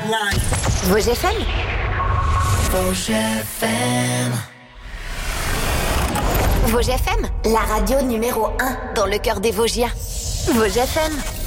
Vosges FM. Vosges FM. Vosges FM, la radio numéro 1 dans le cœur des Vosgiens. Vosges FM.